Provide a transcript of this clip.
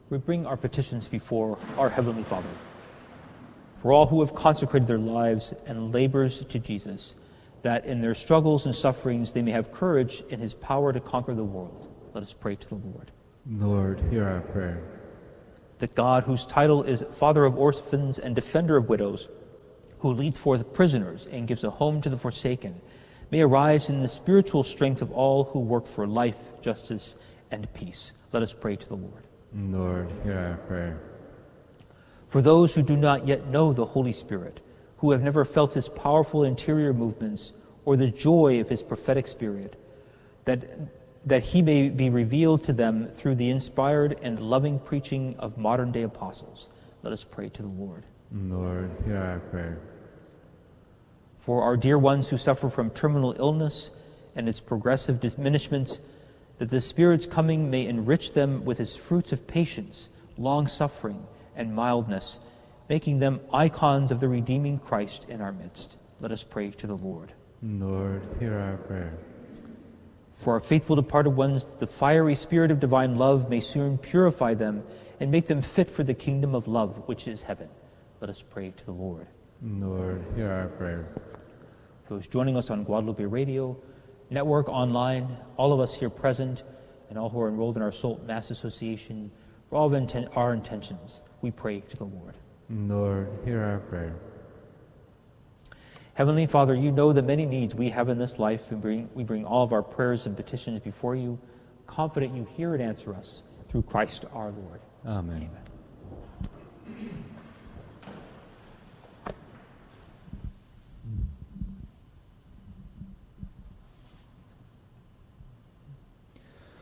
we bring our petitions before our Heavenly Father. For all who have consecrated their lives and labors to Jesus, that in their struggles and sufferings they may have courage in his power to conquer the world. Let us pray to the Lord. Lord, hear our prayer. That God, whose title is Father of orphans and Defender of widows, who leads forth prisoners and gives a home to the forsaken, may arise in the spiritual strength of all who work for life, justice, and peace. Let us pray to the Lord. Lord, hear our prayer. For those who do not yet know the Holy Spirit, who have never felt his powerful interior movements or the joy of his prophetic spirit, that he may be revealed to them through the inspired and loving preaching of modern-day apostles. Let us pray to the Lord. Lord, hear our prayer. For our dear ones who suffer from terminal illness and its progressive diminishment, that the Spirit's coming may enrich them with his fruits of patience, long-suffering, and mildness, making them icons of the redeeming Christ in our midst. Let us pray to the Lord. Lord, hear our prayer. For our faithful departed ones, the fiery spirit of divine love may soon purify them and make them fit for the kingdom of love, which is heaven. Let us pray to the Lord. Lord, hear our prayer. Those joining us on Guadalupe Radio, Network, online, all of us here present, and all who are enrolled in our SOLT Mass Association, for all of our intentions, we pray to the Lord. Lord, hear our prayer. Heavenly Father, you know the many needs we have in this life, and we bring all of our prayers and petitions before you, confident you hear and answer us through Christ our Lord. Amen. Amen.